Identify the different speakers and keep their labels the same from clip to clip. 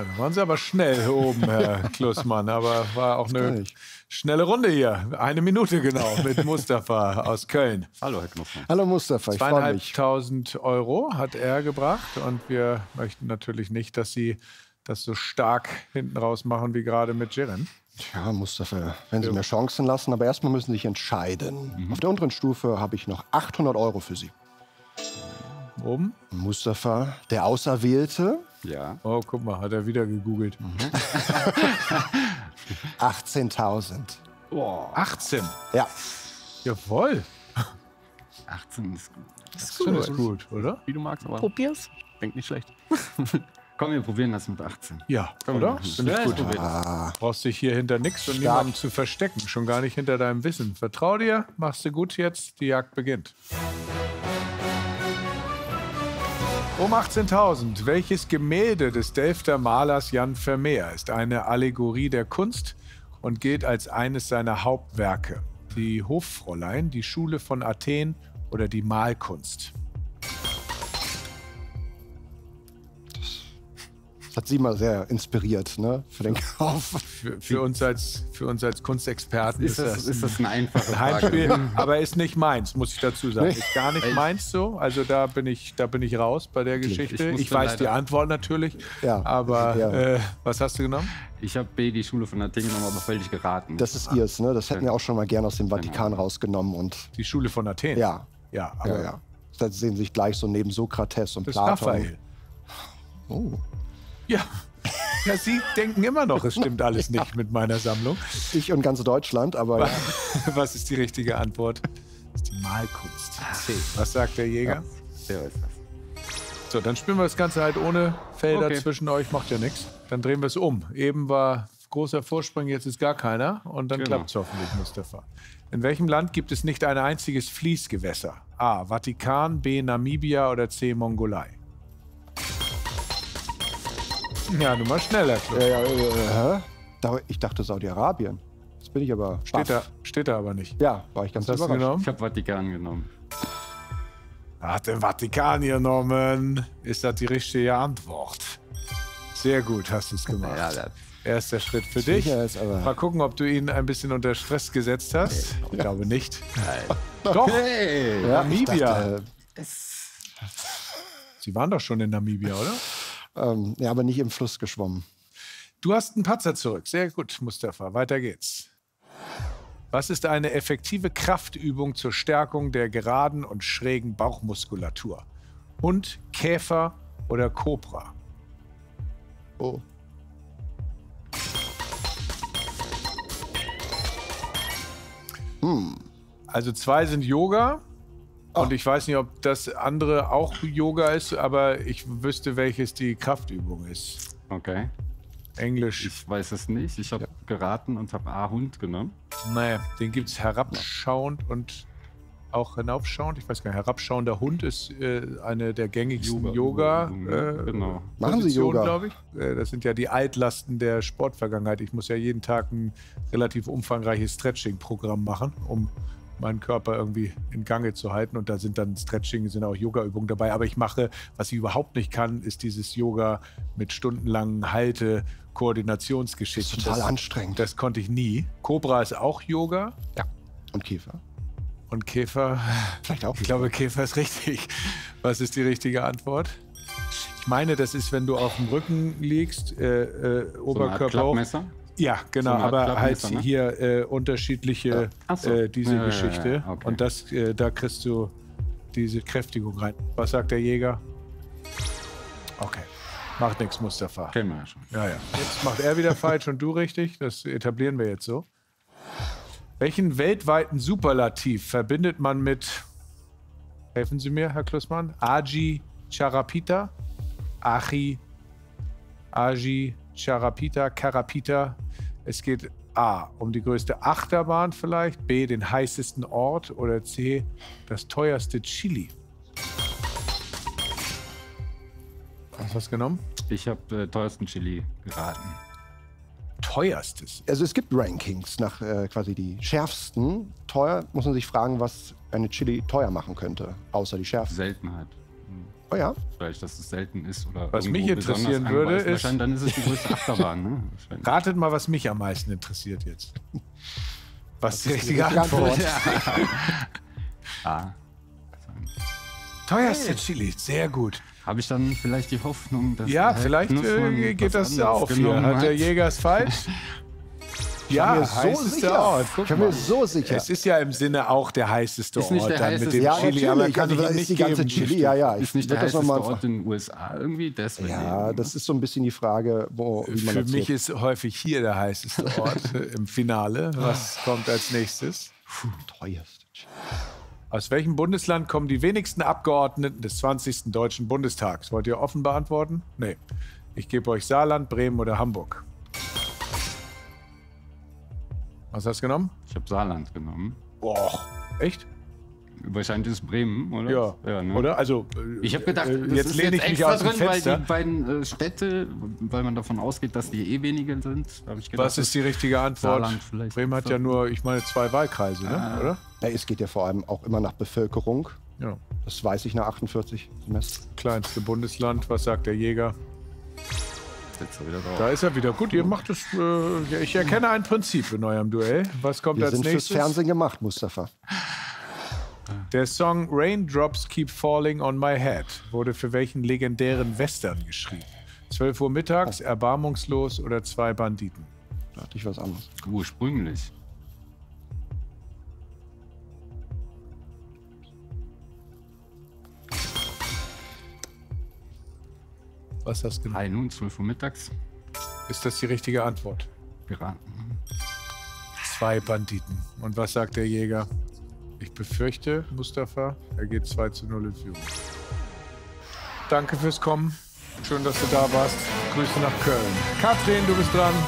Speaker 1: dann waren Sie aber schnell hier oben, Herr Klussmann. Aber war auch eine schnelle Runde hier. 1 Minute genau mit Mustafa aus Köln.
Speaker 2: Hallo, Herr Klussmann.
Speaker 3: Hallo Mustafa, ich freue mich.
Speaker 1: 2.500 € hat er gebracht. Und wir möchten natürlich nicht, dass Sie das so stark hinten raus machen wie gerade mit Jeren.
Speaker 3: Tja, Mustafa, wenn Sie mir Chancen lassen, aber erstmal müssen Sie sich entscheiden. Auf der unteren Stufe habe ich noch 800 € für Sie.
Speaker 1: Oben?
Speaker 3: Mustafa, der Auserwählte.
Speaker 2: Ja.
Speaker 1: Oh, guck mal, hat er wieder gegoogelt.
Speaker 3: 18.000.
Speaker 2: Oh,
Speaker 1: 18.
Speaker 3: Ja.
Speaker 1: Jawohl.
Speaker 2: 18 ist gut.
Speaker 1: Das ist gut, oder?
Speaker 2: Wie du magst, aber
Speaker 4: Probier's.
Speaker 2: denk nicht schlecht. Komm, wir probieren das mit 18.
Speaker 1: Ja,
Speaker 2: Komm,
Speaker 1: oder?
Speaker 2: wir
Speaker 1: Finde ich gut. Brauchst dich hier hinter nichts und niemandem zu verstecken. Schon gar nicht hinter deinem Wissen. Vertrau dir, machst du gut jetzt, die Jagd beginnt. Um 18.000. Welches Gemälde des Delfter Malers Jan Vermeer ist eine Allegorie der Kunst und gilt als eines seiner Hauptwerke? Die Hoffräulein, die Schule von Athen oder die Malkunst?
Speaker 3: Das hat Sie mal sehr inspiriert, ne? Für den Kauf.
Speaker 1: Für uns als Kunstexperten
Speaker 2: Ist das eine einfache
Speaker 1: Heimspiel,
Speaker 2: Frage?
Speaker 1: aber ist nicht meins, muss ich dazu sagen. Ist gar nicht meins so. Also da bin ich raus bei der Geschichte. Ich weiß die Antwort natürlich.
Speaker 3: Ja.
Speaker 1: Aber was hast du genommen?
Speaker 2: Ich habe B, die Schule von Athen genommen, aber völlig geraten.
Speaker 3: Das ist Ihrs, ne? Das hätten wir auch schon mal gerne aus dem Vatikan rausgenommen. Und
Speaker 1: Die Schule von Athen?
Speaker 3: ja.
Speaker 1: Ja, aber
Speaker 3: Ja. Da sehen Sie sich gleich so neben Sokrates und
Speaker 1: das ist
Speaker 3: Platon.
Speaker 1: Raphael.
Speaker 3: Oh.
Speaker 1: Ja. Ja, Sie denken immer noch, es stimmt alles nicht mit meiner Sammlung.
Speaker 3: Ich und ganz Deutschland, aber ja.
Speaker 1: Was ist die richtige Antwort? Das ist die Malkunst. C. Was sagt der Jäger?
Speaker 2: Der weiß das.
Speaker 1: So, dann spielen wir das Ganze halt ohne Felder
Speaker 2: Okay.
Speaker 1: zwischen euch, macht ja nichts. Dann drehen wir es um. Eben war großer Vorsprung, jetzt ist gar keiner. Und dann klappt es hoffentlich, Mustafa. In welchem Land gibt es nicht ein einziges Fließgewässer? A. Vatikan, B. Namibia oder C. Mongolei? Ja, du mal schneller, Claude.
Speaker 3: Ich dachte Saudi-Arabien. Jetzt bin ich aber
Speaker 1: Steht da aber nicht.
Speaker 3: Ja, war ich ganz
Speaker 1: Was hast du
Speaker 3: überrascht.
Speaker 1: genommen?
Speaker 2: Ich habe Vatikan genommen.
Speaker 1: Hat den Vatikan genommen. Ist das die richtige Antwort? Sehr gut hast du es gemacht.
Speaker 2: Ja, das-
Speaker 1: Erster Schritt für dich.
Speaker 3: Sicher ist aber-
Speaker 1: Mal gucken, ob du ihn ein bisschen unter Stress gesetzt hast. Ich glaube nicht.
Speaker 2: Nein.
Speaker 1: Doch,
Speaker 2: Hey!
Speaker 3: Ja, ich
Speaker 1: Namibia.
Speaker 3: dachte,
Speaker 1: Sie waren doch schon in Namibia, oder?
Speaker 3: ja, aber nicht im Fluss geschwommen.
Speaker 1: Du hast einen Patzer zurück. Sehr gut, Mustafa. Weiter geht's. Was ist eine effektive Kraftübung zur Stärkung der geraden und schrägen Bauchmuskulatur? Hund, Käfer oder Kobra?
Speaker 3: Oh.
Speaker 1: Also 2 sind Yoga. Und ich weiß nicht, ob das andere auch Yoga ist, aber ich wüsste, welches die Kraftübung ist.
Speaker 2: Okay.
Speaker 1: Englisch.
Speaker 2: Ich weiß es nicht. Ich habe geraten und habe A-Hund genommen.
Speaker 1: Naja, den gibt es herabschauend und auch hinaufschauend. Ich weiß gar nicht, herabschauender Hund ist eine der gängigsten Yoga.
Speaker 2: Genau.
Speaker 3: Machen Sie
Speaker 1: Positionen,
Speaker 3: Yoga?
Speaker 1: glaube ich. Das sind ja die Altlasten der Sportvergangenheit. Ich muss ja jeden Tag ein relativ umfangreiches Stretching-Programm machen, um meinen Körper irgendwie in Gange zu halten. Und da sind dann Stretching, sind auch Yoga-Übungen dabei. Aber ich mache, was ich überhaupt nicht kann, ist dieses Yoga mit stundenlangen Halte-Koordinationsgeschichten.
Speaker 3: Total anstrengend.
Speaker 1: Das konnte ich nie. Cobra ist auch Yoga.
Speaker 3: Ja. Und Käfer?
Speaker 1: Und Käfer,
Speaker 3: Vielleicht auch.
Speaker 1: ich glaube, Käfer ist richtig. Was ist die richtige Antwort? Ich meine, das ist, wenn du auf dem Rücken liegst,
Speaker 2: So eine Art
Speaker 1: Oberkörper hoch.
Speaker 2: Klappmesser.
Speaker 1: Ja, genau,
Speaker 2: So eine Art
Speaker 1: aber halt
Speaker 2: Klappmesser, ne?
Speaker 1: hier unterschiedliche
Speaker 2: Ach so.
Speaker 1: diese
Speaker 2: Ja,
Speaker 1: Geschichte.
Speaker 2: ja, okay.
Speaker 1: Und das, da kriegst du diese Kräftigung rein. Was sagt der Jäger? Okay, macht nichts, Mustafa.
Speaker 2: Kennen wir ja schon.
Speaker 1: Ja, ja. Jetzt macht er wieder falsch und du richtig. Das etablieren wir jetzt so. Welchen weltweiten Superlativ verbindet man mit, helfen Sie mir, Herr Klussmann, Agi Charapita, Agi Charapita, Carapita? Es geht A, um die größte Achterbahn vielleicht, B, den heißesten Ort oder C, das teuerste Chili. Hast du was genommen?
Speaker 2: Ich habe teuersten Chili geraten.
Speaker 1: Teuerstes?
Speaker 3: Also es gibt Rankings nach quasi die schärfsten. Teuer muss man sich fragen, was eine Chili teuer machen könnte, außer die Schärfe.
Speaker 2: Seltenheit.
Speaker 3: Oh ja?
Speaker 2: Vielleicht, dass es selten ist. Oder
Speaker 1: Was mich
Speaker 2: irgendwo besonders
Speaker 1: interessieren würde,
Speaker 2: angeweist.
Speaker 1: ist-
Speaker 2: Wahrscheinlich, dann ist es die größte Achterbahn, ne? Wahrscheinlich.
Speaker 1: Ratet mal, was mich am meisten interessiert jetzt. Was ist die richtige
Speaker 3: richtige
Speaker 1: Antwort?
Speaker 2: Ah.
Speaker 1: Teuerste Chili, sehr gut.
Speaker 2: Habe ich dann vielleicht die Hoffnung, dass
Speaker 1: Ja,
Speaker 2: der
Speaker 1: vielleicht
Speaker 2: Knussmann
Speaker 1: geht
Speaker 2: was
Speaker 1: das
Speaker 2: anderes
Speaker 1: auf hier.
Speaker 2: genommen
Speaker 1: Hat der Jäger es falsch? Ja,
Speaker 3: mir so
Speaker 1: heißester
Speaker 3: sicher.
Speaker 1: Ort. Guck
Speaker 3: Ich bin mir
Speaker 1: mal.
Speaker 3: so sicher.
Speaker 1: Es ist ja im Sinne auch der heißeste
Speaker 2: Ist nicht
Speaker 1: Ort
Speaker 2: der
Speaker 1: dann mit
Speaker 2: heißeste-
Speaker 1: dem
Speaker 3: Ja,
Speaker 1: Chili, aber
Speaker 3: natürlich.
Speaker 1: kann
Speaker 3: Also,
Speaker 1: ich
Speaker 3: da
Speaker 1: ihm
Speaker 3: ist
Speaker 1: nicht
Speaker 3: die ganze
Speaker 1: geben.
Speaker 3: Chili, ja.
Speaker 2: Ist nicht der
Speaker 3: würd das
Speaker 2: heißeste
Speaker 3: noch mal
Speaker 2: Ort in den USA irgendwie? Deswegen.
Speaker 3: Ja, das ist so ein bisschen die Frage, wie man
Speaker 1: Für
Speaker 3: das
Speaker 1: mich
Speaker 3: sieht.
Speaker 1: ist häufig hier der heißeste Ort im Finale. Was kommt als nächstes?
Speaker 3: Teuerste Chili.
Speaker 1: Aus welchem Bundesland kommen die wenigsten Abgeordneten des 20. Deutschen Bundestags? Wollt ihr offen beantworten? Nee. Ich gebe euch Saarland, Bremen oder Hamburg. Was hast du genommen?
Speaker 2: Ich habe Saarland genommen.
Speaker 1: Boah. Echt?
Speaker 2: Wahrscheinlich ist es Bremen, oder?
Speaker 1: Ja.
Speaker 2: Ne?
Speaker 1: Oder? Also,
Speaker 2: Ich habe gedacht, das
Speaker 1: jetzt
Speaker 2: ist
Speaker 1: lehne ich mich
Speaker 2: extra
Speaker 1: aus dem
Speaker 2: drin, weil
Speaker 1: Fenster.
Speaker 2: die beiden Städte, weil man davon ausgeht, dass die wenige sind. Hab ich gedacht,
Speaker 1: Was ist die richtige Antwort?
Speaker 2: Saarland vielleicht.
Speaker 1: Bremen hat ja nur, ich meine, 2 Wahlkreise, ne? oder?
Speaker 3: Ja, es geht ja vor allem auch immer nach Bevölkerung.
Speaker 1: Ja.
Speaker 3: Das weiß ich nach 48 Semestern.
Speaker 1: Kleinste Bundesland, was sagt der Jäger?
Speaker 2: Jetzt wieder drauf.
Speaker 1: Da ist er wieder. Gut, ihr macht es. Ja, ich erkenne ein Prinzip in eurem Duell. Was kommt
Speaker 3: Wir
Speaker 1: als
Speaker 3: sind fürs
Speaker 1: nächstes?
Speaker 3: Fernsehen gemacht, Mustafa.
Speaker 1: Der Song Raindrops Keep Falling on My Head wurde für welchen legendären Western geschrieben? 12 Uhr mittags, Erbarmungslos oder 2 Banditen?
Speaker 3: Da hatte ich was anderes.
Speaker 2: Ursprünglich.
Speaker 1: Was hast du genommen?
Speaker 2: 3 nun, 12 Uhr mittags.
Speaker 1: Ist das die richtige Antwort?
Speaker 2: Geraten.
Speaker 1: 2 Banditen. Und was sagt der Jäger? Ich befürchte, Mustafa, er geht 2:0 in Führung. Danke fürs Kommen. Schön, dass du da warst. Grüße nach Köln. Katrin, du bist dran.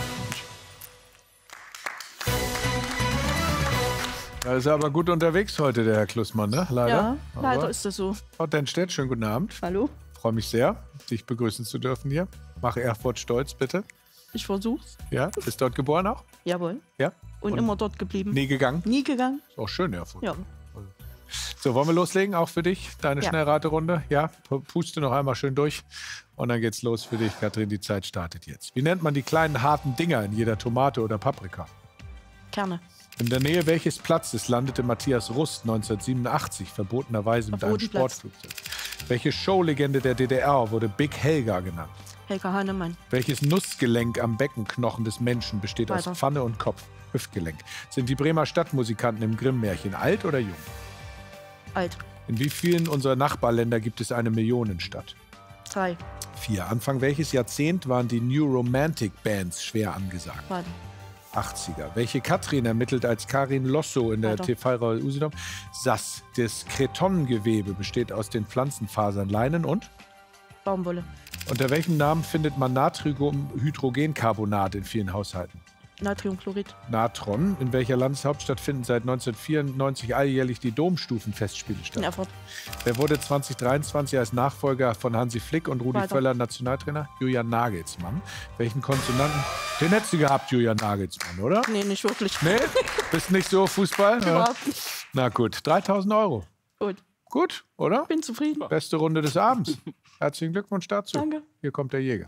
Speaker 1: Da ist er aber gut unterwegs heute, der Herr Klussmann, ne? Leider.
Speaker 4: Ja, leider
Speaker 1: Aber
Speaker 4: ist das so.
Speaker 1: Frau Dennstedt, schönen guten Abend.
Speaker 4: Hallo?
Speaker 1: Freue mich sehr, dich begrüßen zu dürfen hier. Mach Erfurt stolz, bitte.
Speaker 4: Ich versuch's.
Speaker 1: Ja, bist dort geboren auch?
Speaker 4: Jawohl.
Speaker 1: Ja.
Speaker 4: Und immer dort geblieben.
Speaker 1: Nie gegangen?
Speaker 4: Nie gegangen.
Speaker 1: Ist auch schön, Erfurt.
Speaker 4: Ja.
Speaker 1: So, wollen wir loslegen, auch für dich, deine
Speaker 4: Ja.
Speaker 1: Schnellraterunde? Ja, puste noch einmal schön durch und dann geht's los für dich, Katrin, die Zeit startet jetzt. Wie nennt man die kleinen harten Dinger in jeder Tomate oder Paprika?
Speaker 4: Kerne.
Speaker 1: In der Nähe welches Platzes landete Matthias Rust 1987 verbotenerweise mit
Speaker 4: Auf
Speaker 1: einem
Speaker 4: Rotenplatz.
Speaker 1: Sportflugzeug? Welche Showlegende der DDR wurde Big Helga genannt?
Speaker 4: Helga Hahnemann.
Speaker 1: Welches Nussgelenk am Beckenknochen des Menschen besteht aus
Speaker 4: Weiter.
Speaker 1: Pfanne und Kopf? Hüftgelenk. Sind die Bremer Stadtmusikanten im Grimm-Märchen alt oder jung?
Speaker 4: Alt.
Speaker 1: In wie vielen unserer Nachbarländer gibt es eine Millionenstadt?
Speaker 4: 3.
Speaker 1: 4. Anfang welches Jahrzehnt waren die New Romantic Bands schwer angesagt?
Speaker 4: Warte.
Speaker 1: 80er. Welche Katrin ermittelt als Karin Losso in der
Speaker 4: Weiter.
Speaker 1: TV-Reihe Usedom? SAS. Das Kretonnengewebe besteht aus den Pflanzenfasern Leinen und?
Speaker 4: Baumwolle.
Speaker 1: Unter welchem Namen findet man Natriumhydrogencarbonat in vielen Haushalten?
Speaker 4: Natriumchlorid.
Speaker 1: Natron. In welcher Landeshauptstadt finden seit 1994 alljährlich die Domstufenfestspiele statt?
Speaker 4: In Erfurt.
Speaker 1: Wer wurde 2023 als Nachfolger von Hansi Flick und Rudi
Speaker 4: Weiter.
Speaker 1: Völler Nationaltrainer? Julian Nagelsmann. Welchen Konsonanten? Den hättest du gehabt, Julian Nagelsmann, oder?
Speaker 4: Nee, nicht wirklich.
Speaker 1: Nee? Bist nicht so Fußball? Ja.
Speaker 4: Überhaupt nicht.
Speaker 1: Na gut, 3.000 Euro.
Speaker 4: Gut.
Speaker 1: Gut, oder?
Speaker 4: Bin zufrieden.
Speaker 1: Beste Runde des Abends. Herzlichen Glückwunsch dazu.
Speaker 4: Danke.
Speaker 1: Hier kommt der Jäger.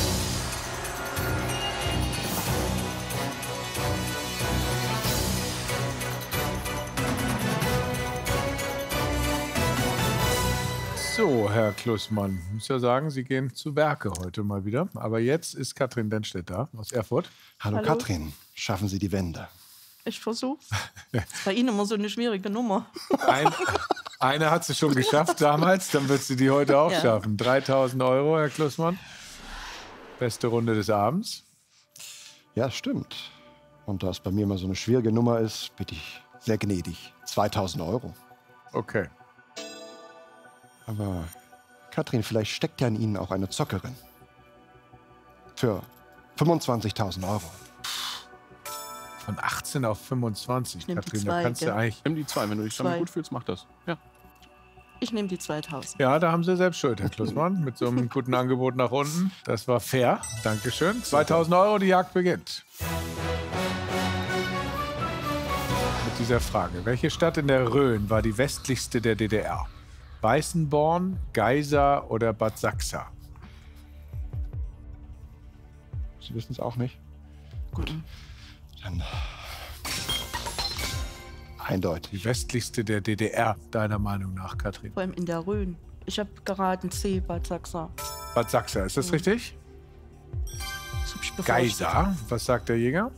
Speaker 1: So, Herr Klussmann, ich muss ja sagen, Sie gehen zu Werke heute mal wieder. Aber jetzt ist Katrin Dennstedt da aus Erfurt.
Speaker 3: Hallo,
Speaker 4: Hallo.
Speaker 3: Katrin, schaffen Sie die Wende.
Speaker 4: Ich versuch's. Ist bei Ihnen immer so eine schwierige Nummer.
Speaker 1: Eine hat sie schon geschafft damals, dann wird sie die heute auch
Speaker 4: Ja.
Speaker 1: schaffen. 3.000 Euro, Herr Klussmann. Beste Runde des Abends.
Speaker 3: Ja, stimmt. Und da es bei mir immer so eine schwierige Nummer ist, bitte ich sehr gnädig. 2.000 Euro.
Speaker 1: Okay.
Speaker 3: Aber Katrin, vielleicht steckt ja in Ihnen auch eine Zockerin. Für 25.000 Euro.
Speaker 1: Von 18 auf 25,
Speaker 4: Ich nehm die
Speaker 1: Katrin, da
Speaker 4: zwei,
Speaker 1: kannst du
Speaker 4: gell?
Speaker 1: eigentlich...
Speaker 5: Nimm die 2, wenn du dich damit
Speaker 4: Zwei.
Speaker 5: gut fühlst, mach das. Ja.
Speaker 4: Ich nehme die 2000.
Speaker 1: Ja, da haben Sie selbst Schuld, Herr Klussmann, mit so einem guten Angebot nach unten. Das war fair. Dankeschön. 2.000 Euro, die Jagd beginnt. Mit dieser Frage. Welche Stadt in der Rhön war die westlichste der DDR? Weißenborn, Geisa oder Bad Sachsa?
Speaker 3: Sie wissen es auch nicht. Gut. Dann eindeutig.
Speaker 1: Die westlichste der DDR, deiner Meinung nach, Katrin?
Speaker 4: Vor allem in der Rhön. Ich habe geraten C, Bad Sachsa.
Speaker 1: Bad Sachsa, ist das richtig?
Speaker 4: Das hab ich befürchtet.
Speaker 1: Geisa, was sagt der Jäger?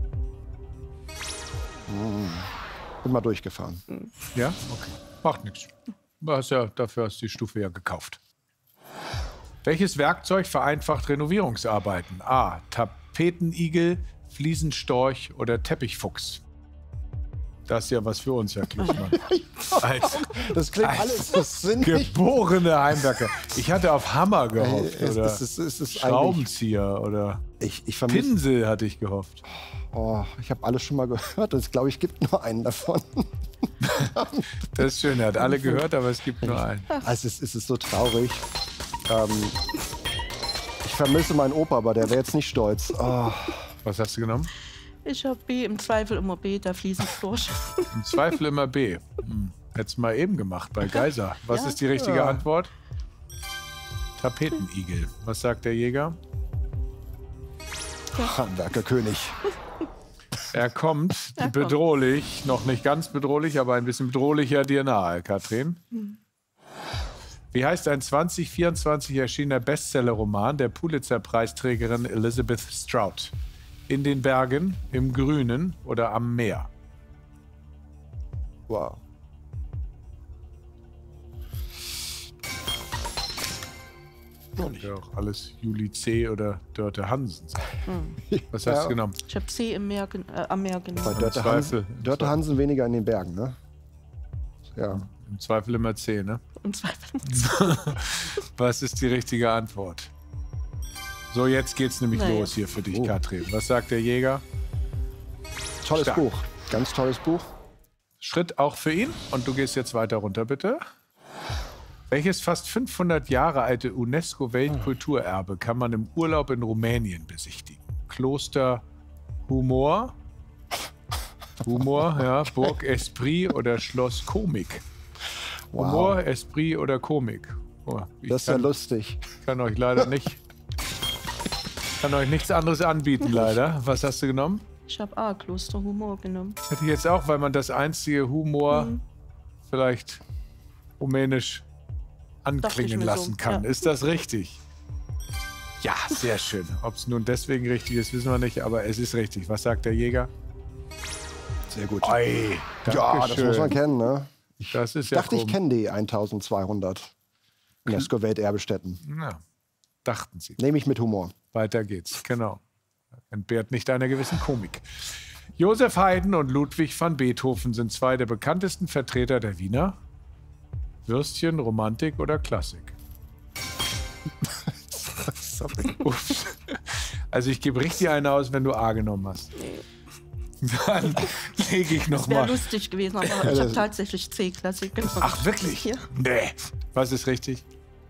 Speaker 3: Bin mal durchgefahren.
Speaker 1: Ja, okay. Macht nichts. Dafür hast du die Stufe ja gekauft. Welches Werkzeug vereinfacht Renovierungsarbeiten? A. Tapetenigel, Fliesenstorch oder Teppichfuchs? Das ist ja was für uns, Herr Klischmann.
Speaker 3: Das klingt alles so sinnig.
Speaker 1: Geborene Heimwerker. Ich hatte auf Hammer gehofft. Oder
Speaker 3: Es ist
Speaker 1: Schraubenzieher oder
Speaker 3: ich vermisse.
Speaker 1: Pinsel hatte ich gehofft.
Speaker 3: Oh, ich habe alles schon mal gehört. Es glaube ich gibt nur einen davon.
Speaker 1: Das ist schön, er hat alle gehört, aber es gibt nur einen.
Speaker 3: Also es ist so traurig. Ich vermisse meinen Opa, aber der wäre jetzt nicht stolz. Oh.
Speaker 1: Was hast du genommen?
Speaker 4: Ich habe B, im Zweifel immer B, da fließen durch.
Speaker 1: Im Zweifel immer B. Hättest du mal eben gemacht bei Geisa. Was
Speaker 4: Ja.
Speaker 1: ist die richtige Antwort? Tapetenigel. Was sagt der Jäger?
Speaker 3: Handwerkerkönig.
Speaker 1: Er kommt bedrohlich, noch nicht ganz bedrohlich, aber ein bisschen bedrohlicher dir nahe, Katrin. Wie heißt ein 2024 erschienener Bestseller-Roman der Pulitzer-Preisträgerin Elizabeth Strout? In den Bergen, im Grünen oder am Meer?
Speaker 3: Wow.
Speaker 1: Ja, auch alles Julie C. oder Dörte Hansen. Was hast du genommen?
Speaker 4: Ich habe C am Meer
Speaker 3: Bei
Speaker 4: genommen.
Speaker 3: Dörte Hansen weniger in den Bergen, ne? Ja.
Speaker 1: Im Zweifel immer C, ne?
Speaker 4: Im Zweifel.
Speaker 1: Was ist die richtige Antwort? So, jetzt geht's nämlich los hier für dich, Katrin. Was sagt der Jäger?
Speaker 3: Tolles
Speaker 1: Stark.
Speaker 3: Buch. Ganz tolles Buch.
Speaker 1: Schritt auch für ihn. Und du gehst jetzt weiter runter, bitte. Welches fast 500 Jahre alte UNESCO-Weltkulturerbe kann man im Urlaub in Rumänien besichtigen? Kloster Humor, ja, Burg Esprit oder Schloss Komik?
Speaker 3: Wow.
Speaker 1: Humor, Esprit oder Komik? Oh,
Speaker 3: Das ist ja lustig.
Speaker 1: kann euch leider nicht. Kann euch nichts anderes anbieten, leider. Was hast du genommen?
Speaker 4: Ich habe A, Kloster Humor genommen.
Speaker 1: Hätte ich jetzt auch, weil man das einzige Humor vielleicht rumänisch anklingen
Speaker 4: mir
Speaker 1: lassen
Speaker 4: so,
Speaker 1: kann.
Speaker 4: ja.
Speaker 1: Ist das richtig? Ja, sehr schön. Ob es nun deswegen richtig ist, wissen wir nicht, aber es ist richtig. Was sagt der Jäger?
Speaker 3: Sehr gut.
Speaker 1: Oi,
Speaker 3: Ja, das muss man kennen, ne?
Speaker 1: Das ist
Speaker 3: Ich
Speaker 1: ja
Speaker 3: dachte, ich kenne die 1200 UNESCO-Welterbestätten.
Speaker 1: Na, dachten Sie.
Speaker 3: Nehme ich mit Humor.
Speaker 1: Weiter geht's, genau. Entbehrt nicht einer gewissen Komik. Joseph Haydn und Ludwig van Beethoven sind zwei der bekanntesten Vertreter der Wiener Würstchen, Romantik oder Klassik.
Speaker 3: Sorry.
Speaker 1: Ups. Also ich gebe richtig einen aus, wenn du A genommen hast. Dann lege ich
Speaker 4: Das wäre
Speaker 1: nochmal.
Speaker 4: lustig gewesen, aber ich habe tatsächlich C-Klassik genommen.
Speaker 1: Ach, wirklich?
Speaker 4: Ja.
Speaker 1: Nee. Was ist richtig?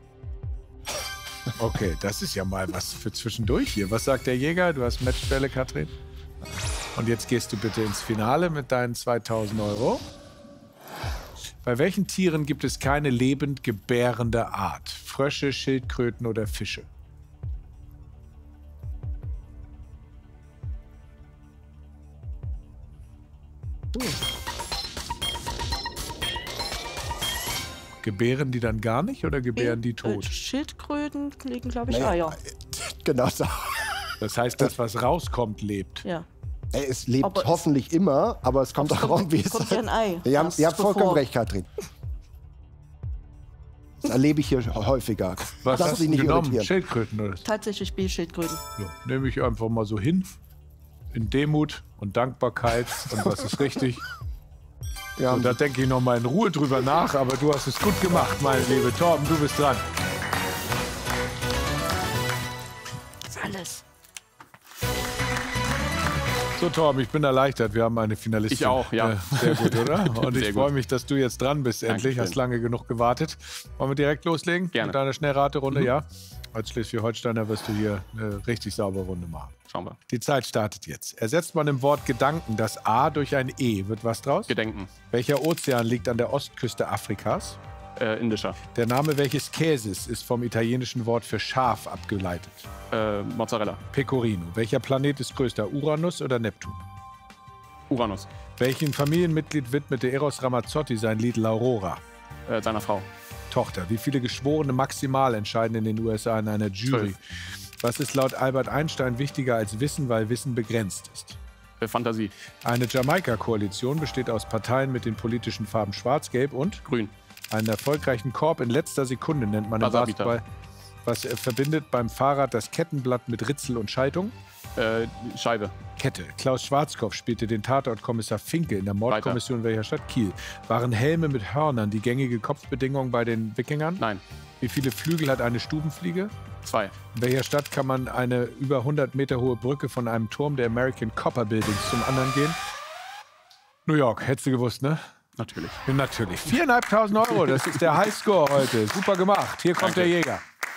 Speaker 1: Okay, das ist ja mal was für zwischendurch hier. Was sagt der Jäger? Du hast Matchbälle, Katrin. Und jetzt gehst du bitte ins Finale mit deinen 2000 Euro. Bei welchen Tieren gibt es keine lebend gebärende Art? Frösche, Schildkröten oder Fische? Gebären die dann gar nicht oder gebären die tot?
Speaker 4: Schildkröten legen, glaube ich,
Speaker 3: Nee.
Speaker 4: Eier.
Speaker 3: Genau so.
Speaker 1: Das heißt, das, was rauskommt, lebt.
Speaker 4: Ja.
Speaker 3: Ey, es lebt
Speaker 4: Aber es-
Speaker 3: hoffentlich immer, aber es kommt auch an, wie es
Speaker 4: kommt ja ein Ei.
Speaker 3: Ihr habt
Speaker 4: erst
Speaker 3: vollkommen
Speaker 4: bevor-
Speaker 3: recht, Katrin. Das erlebe ich hier häufiger.
Speaker 1: Was
Speaker 3: Lass
Speaker 1: hast
Speaker 3: dich
Speaker 1: du
Speaker 3: nicht
Speaker 1: genommen?
Speaker 3: irritieren.
Speaker 1: Schildkröten oder?
Speaker 4: Tatsächlich B-Schildkröten.
Speaker 1: Ja, nehme ich einfach mal so hin. In Demut und Dankbarkeit. Und was ist richtig?
Speaker 3: Ja,
Speaker 1: Und da denke ich noch mal in Ruhe drüber nach. Aber du hast es gut gemacht, meine Liebe. Torben, du bist dran.
Speaker 4: Alles.
Speaker 1: So, Torben, ich bin erleichtert. Wir haben eine Finalistin.
Speaker 2: Ich auch, ja.
Speaker 1: Sehr gut, oder? Und ich
Speaker 2: Sehr
Speaker 1: freue
Speaker 2: gut.
Speaker 1: mich, dass du jetzt dran bist endlich.
Speaker 2: Dankeschön.
Speaker 1: Hast lange genug gewartet. Wollen wir direkt loslegen?
Speaker 2: Gerne.
Speaker 1: Mit deiner Schnellraterunde, ja? Als Schleswig-Holsteiner wirst du hier eine richtig saubere Runde machen.
Speaker 2: Schauen wir.
Speaker 1: Die Zeit startet jetzt. Ersetzt man im Wort Gedanken das A durch ein E, wird was draus?
Speaker 2: Gedenken.
Speaker 1: Welcher Ozean liegt an der Ostküste Afrikas?
Speaker 2: Indischer.
Speaker 1: Der Name welches Käses ist vom italienischen Wort für Schaf abgeleitet?
Speaker 2: Mozzarella.
Speaker 1: Pecorino. Welcher Planet ist größter, Uranus oder Neptun?
Speaker 2: Uranus.
Speaker 1: Welchem Familienmitglied widmete Eros Ramazzotti sein Lied L'Aurora?
Speaker 2: Seiner Frau.
Speaker 1: Tochter. Wie viele Geschworene maximal entscheiden in den USA in einer Jury?
Speaker 2: 12.
Speaker 1: Was ist laut Albert Einstein wichtiger als Wissen, weil Wissen begrenzt ist?
Speaker 2: Fantasie.
Speaker 1: Eine Jamaika-Koalition besteht aus Parteien mit den politischen Farben Schwarz, Gelb und
Speaker 2: Grün.
Speaker 1: einen erfolgreichen Korb in letzter Sekunde nennt man im
Speaker 2: Buzzerbeater.
Speaker 1: Basketball. Was verbindet beim Fahrrad das Kettenblatt mit Ritzel und Schaltung?
Speaker 2: Scheibe.
Speaker 1: Kette. Klaus Schwarzkopf spielte den Tatortkommissar Finke in der Mordkommission welcher Stadt? Kiel. Waren Helme mit Hörnern die gängige Kopfbedingung bei den Wikingern?
Speaker 2: Nein.
Speaker 1: Wie viele Flügel hat eine Stubenfliege?
Speaker 2: 2.
Speaker 1: In welcher Stadt kann man eine über 100 Meter hohe Brücke von einem Turm der American Copper Buildings zum anderen gehen? New York, hättest du gewusst, ne?
Speaker 2: Natürlich.
Speaker 1: Ja, natürlich. 4.500 €, das ist der Highscore heute. Super gemacht. Hier kommt
Speaker 2: Danke.
Speaker 1: der Jäger.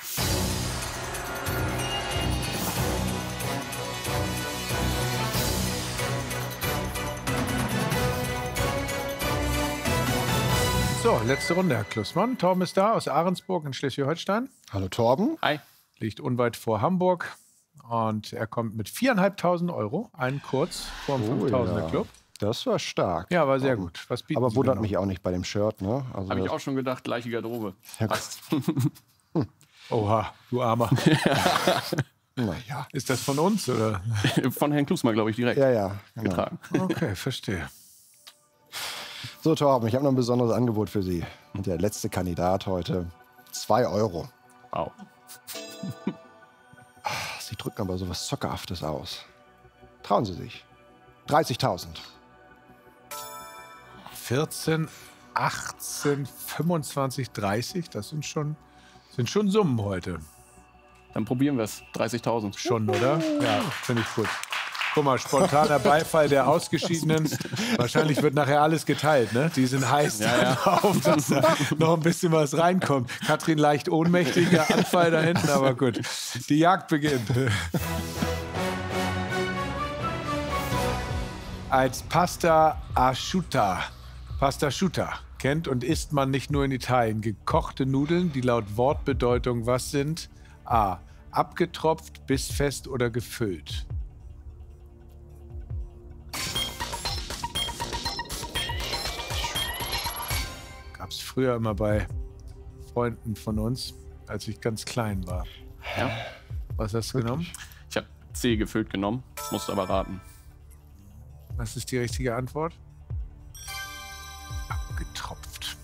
Speaker 1: So, letzte Runde, Herr Klussmann. Torben ist da aus Ahrensburg in Schleswig-Holstein.
Speaker 3: Hallo Torben.
Speaker 2: Hi.
Speaker 1: Liegt unweit vor Hamburg. Und er kommt mit 4.500 €, einen kurz vor dem 5.000er Club.
Speaker 3: Das war stark.
Speaker 1: Ja, war sehr gut. Was bieten
Speaker 3: Aber
Speaker 1: Sie
Speaker 3: wundert
Speaker 1: denn noch?
Speaker 3: mich auch nicht bei dem Shirt, ne? Also
Speaker 2: Habe ich
Speaker 3: das-
Speaker 2: auch schon gedacht, gleiche Garderobe. Passt.
Speaker 1: Oha, du Armer.
Speaker 3: Naja.
Speaker 1: Ist das von uns, oder?
Speaker 2: Von Herrn Klusmann, glaube ich, direkt
Speaker 3: Ja, genau.
Speaker 2: getragen.
Speaker 1: Okay, verstehe.
Speaker 3: So, Torben, ich habe noch ein besonderes Angebot für Sie. Und der letzte Kandidat heute. 2 €.
Speaker 2: Wow.
Speaker 3: Sie drücken aber sowas Zockerhaftes aus. Trauen Sie sich. 30.000.
Speaker 1: 14, 18, 25, 30, das sind schon Summen heute.
Speaker 2: Dann probieren wir es. 30.000.
Speaker 1: Schon, oder? Ja, finde ich gut. Guck mal, spontaner Beifall der Ausgeschiedenen. Wahrscheinlich wird nachher alles geteilt, ne? Die sind heiß darauf, dass da noch ein bisschen was reinkommt. Katrin leicht ohnmächtiger Anfall da hinten, aber gut. Die Jagd beginnt. Als Pasta asciutta kennt und isst man nicht nur in Italien gekochte Nudeln, die laut Wortbedeutung was sind? A. Abgetropft, bissfest oder gefüllt? Gab es früher immer bei Freunden von uns, als ich ganz klein war.
Speaker 2: Ja.
Speaker 1: Was hast du genommen?
Speaker 2: Ich habe C gefüllt genommen, musste aber raten.
Speaker 1: Was ist die richtige Antwort? Abgetropft.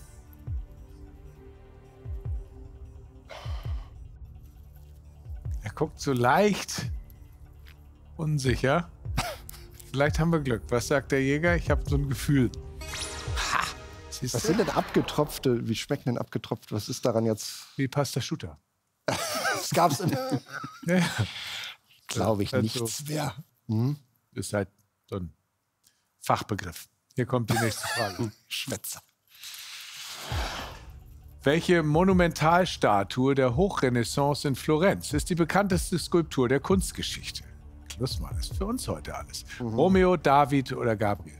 Speaker 1: Er guckt so leicht unsicher. Vielleicht haben wir Glück. Was sagt der Jäger? Ich habe so ein Gefühl. Ha! Siehst
Speaker 3: Was
Speaker 1: du?
Speaker 3: sind denn abgetropfte? Wie schmeckt denn abgetropft? Was ist daran jetzt?
Speaker 1: Wie Pasta Asciutta.
Speaker 3: Das gab's in.
Speaker 1: Ja, ja.
Speaker 3: Glaube ich
Speaker 1: Also-
Speaker 3: nichts mehr.
Speaker 1: Ist halt so ein Fachbegriff. Hier kommt die nächste Frage.
Speaker 3: Schwätzer.
Speaker 1: Welche Monumentalstatue der Hochrenaissance in Florenz ist die bekannteste Skulptur der Kunstgeschichte? Klussmann, ist für uns heute alles. Romeo, David oder Gabriel?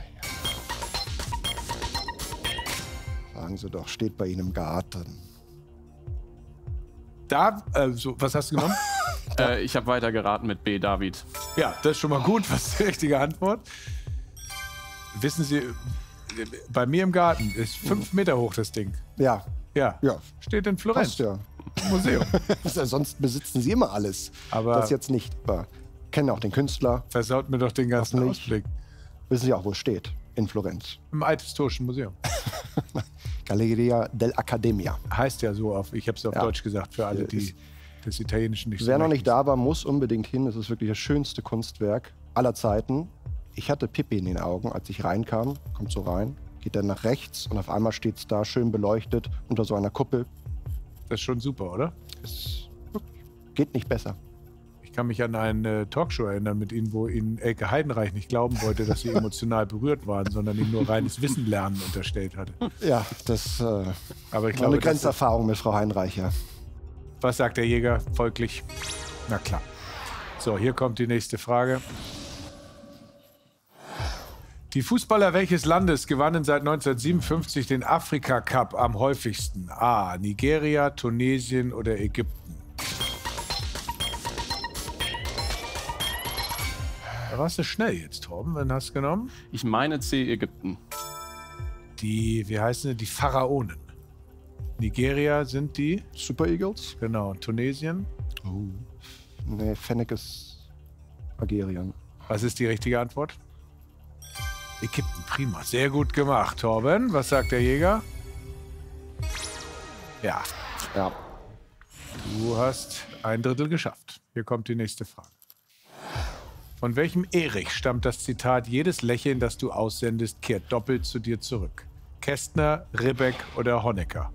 Speaker 3: Sagen Sie doch, steht bei Ihnen im Garten.
Speaker 1: Was hast du genommen?
Speaker 2: Ich habe weiter geraten mit B, David.
Speaker 1: Ja, das ist schon mal gut. Was ist die richtige Antwort? Wissen Sie, bei mir im Garten ist 5 Meter hoch das Ding.
Speaker 3: Ja,
Speaker 1: Ja,
Speaker 3: ja,
Speaker 1: steht in Florenz.
Speaker 3: passt ja.
Speaker 1: Im Museum.
Speaker 3: Sonst besitzen Sie immer alles.
Speaker 1: Aber-
Speaker 3: das jetzt nicht. Aber kennen auch den Künstler.
Speaker 1: Versaut mir doch den ganzen
Speaker 3: Hoffentlich.
Speaker 1: Ausblick.
Speaker 3: Wissen Sie auch, wo es steht? In Florenz.
Speaker 1: Im Althistorischen Museum.
Speaker 3: Galleria dell'Accademia.
Speaker 1: Heißt ja so auf, ich habe es auf
Speaker 3: Ja.
Speaker 1: Deutsch gesagt, für alle, die des Italienischen nicht so
Speaker 3: Wer noch
Speaker 1: mächtig
Speaker 3: nicht da war, muss unbedingt hin. Es ist wirklich das schönste Kunstwerk aller Zeiten. Ich hatte Pipi in den Augen, als ich reinkam. Kommt so rein, geht dann nach rechts und auf einmal steht es da schön beleuchtet unter so einer Kuppel.
Speaker 1: Das ist schon super, oder?
Speaker 3: Es geht nicht besser.
Speaker 1: Ich kann mich an eine Talkshow erinnern mit Ihnen, wo Ihnen Elke Heidenreich nicht glauben wollte, dass Sie emotional berührt waren, sondern Ihnen nur reines Wissen lernen unterstellt hatte.
Speaker 3: Ja, das
Speaker 1: Aber ich
Speaker 3: war eine
Speaker 1: glaube, das,
Speaker 3: Grenzerfahrung mit Frau Heinreicher.
Speaker 1: was sagt der Jäger? Folglich. Na klar. So, hier kommt die nächste Frage. Die Fußballer welches Landes gewannen seit 1957 den Afrika-Cup am häufigsten? A. Nigeria, Tunesien oder Ägypten? Da warst du schnell jetzt, Torben. Wann hast du genommen?
Speaker 2: Ich meine C, Ägypten.
Speaker 1: Wie heißen die? Die Pharaonen. Nigeria sind die?
Speaker 3: Super Eagles?
Speaker 1: Genau. Tunesien?
Speaker 3: Oh. Nee, Fennec ist Algerien.
Speaker 1: Was ist die richtige Antwort? Ägypten, prima. Sehr gut gemacht, Torben. Was sagt der Jäger? Ja.
Speaker 3: Ja.
Speaker 1: Du hast 1/3 geschafft. Hier kommt die nächste Frage. Von welchem Erich stammt das Zitat: Jedes Lächeln, das du aussendest, kehrt doppelt zu dir zurück? Kästner, Ribbeck oder Honecker?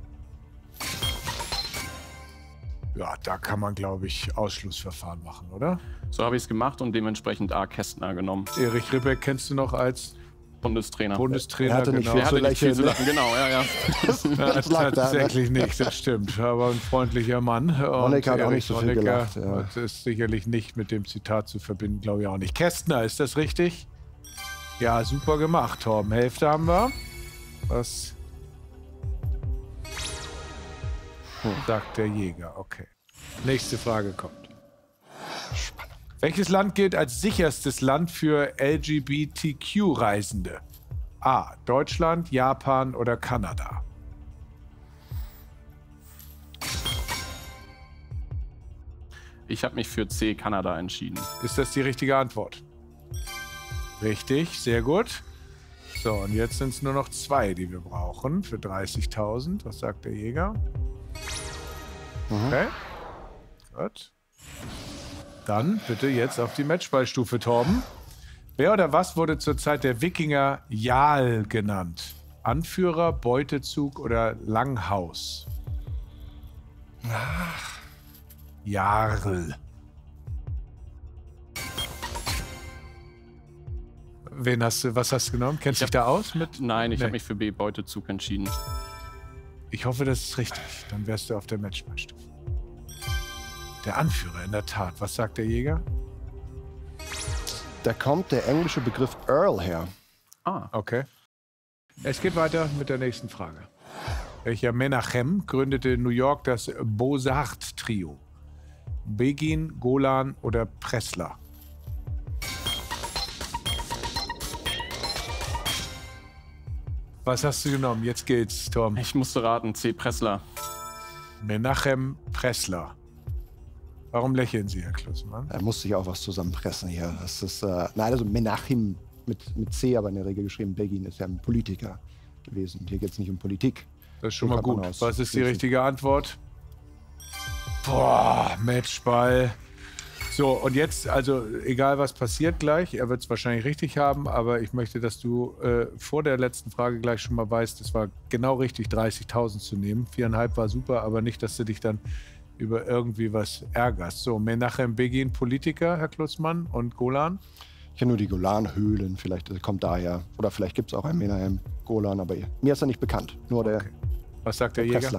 Speaker 1: Ja, da kann man, glaube ich, Ausschlussverfahren machen, oder?
Speaker 2: So habe ich es gemacht und dementsprechend A. Kästner genommen.
Speaker 1: Erich Ribbeck kennst du noch als
Speaker 2: Bundestrainer.
Speaker 1: Bundestrainer,
Speaker 3: Er hatte nicht
Speaker 1: genau.
Speaker 3: viel
Speaker 2: Der hatte nicht viel zu
Speaker 3: lächeln,
Speaker 2: lachen, genau, ja.
Speaker 3: Das lag da, ne?
Speaker 1: Tatsächlich nicht, das stimmt. Aber ein freundlicher Mann. Und
Speaker 3: Honecker hat auch nicht so viel
Speaker 1: Honecker,
Speaker 3: gelacht, ja.
Speaker 1: Das ist sicherlich nicht mit dem Zitat zu verbinden, glaube ich auch nicht. Kästner, ist das richtig? Ja, super gemacht, Torben. Hälfte haben wir. Was sagt der Jäger? Okay. Nächste Frage kommt.
Speaker 3: Spannend.
Speaker 1: Welches Land gilt als sicherstes Land für LGBTQ-Reisende? A. Deutschland, Japan oder Kanada?
Speaker 2: Ich habe mich für C, Kanada, entschieden.
Speaker 1: Ist das die richtige Antwort? Richtig, sehr gut. So, und jetzt sind es nur noch 2, die wir brauchen für 30.000. Was sagt der Jäger? Okay. Gut. Dann bitte jetzt auf die Matchballstufe, Torben. Wer oder was wurde zur Zeit der Wikinger Jarl genannt? Anführer, Beutezug oder Langhaus? Jarl. Was hast du genommen? Kennst du dich da aus mit?
Speaker 2: Nein, ich
Speaker 1: Nee.
Speaker 2: habe mich für B, Beutezug, entschieden.
Speaker 1: Ich hoffe, das ist richtig. Dann wärst du auf der Matchballstufe. Der Anführer, in der Tat. Was sagt der Jäger?
Speaker 3: Da kommt der englische Begriff Earl her.
Speaker 2: Ah,
Speaker 1: Okay. Es geht weiter mit der nächsten Frage. Welcher Menachem gründete in New York das Beaux-Arts-Trio? Begin, Golan oder Pressler? Was hast du genommen? Jetzt geht's, Tom.
Speaker 2: ich musste raten, C, Pressler.
Speaker 1: Menachem Pressler. Warum lächeln Sie, Herr Klussmann?
Speaker 3: Da musste ich auch was zusammenpressen hier. Das ist, nein, also Menachem mit C, aber in der Regel geschrieben. Begin ist ja ein Politiker gewesen. Hier geht es nicht um Politik.
Speaker 1: Das ist schon
Speaker 3: So
Speaker 1: mal
Speaker 3: kann man
Speaker 1: gut.
Speaker 3: aus
Speaker 1: Was ist die
Speaker 3: schließen.
Speaker 1: richtige Antwort? Boah, Matchball. So, und jetzt, also egal was passiert gleich, er wird es wahrscheinlich richtig haben, aber ich möchte, dass du vor der letzten Frage gleich schon mal weißt, es war genau richtig, 30.000 zu nehmen. 4,5 war super, aber nicht, dass du dich dann über irgendwie was ärgerst. So, Menachem Begin, Politiker, Herr Klussmann, und Golan?
Speaker 3: Ich kenne nur die Golanhöhlen, vielleicht kommt daher. Oder vielleicht gibt es auch einen Menachem Golan, aber mir ist er nicht bekannt. Nur der,
Speaker 1: Okay. Was sagt der
Speaker 3: der
Speaker 1: Jäger?
Speaker 3: Pressler.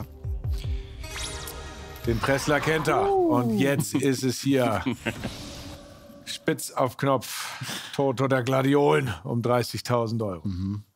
Speaker 1: Den Pressler kennt er. Und jetzt ist es hier. Spitz auf Knopf. Tod oder Gladiolen um 30.000 Euro.